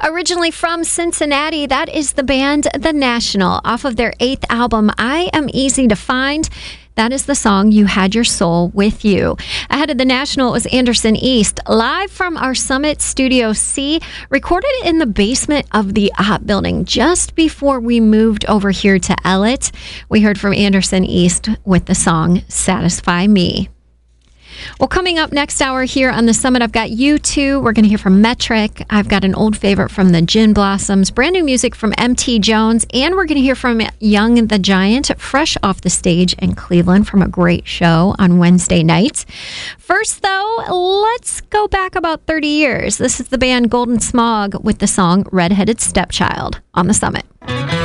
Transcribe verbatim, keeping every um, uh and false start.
Originally from Cincinnati, that is the band The National off of their eighth album, I Am Easy to Find. That is the song You Had Your Soul With You. Ahead of The National was Anderson East, live from our Summit Studio C, recorded in the basement of the Ott building just before we moved over here to Ellett. We heard from Anderson East with the song Satisfy Me. Well, coming up next hour here on the Summit, I've got U two. We're going to hear from Metric. I've got an old favorite from the Gin Blossoms, brand new music from M T Jones, and we're going to hear from Young the Giant, fresh off the stage in Cleveland from a great show on Wednesday nights. First, though, let's go back about thirty years. This is the band Golden Smog with the song Redheaded Stepchild on the Summit.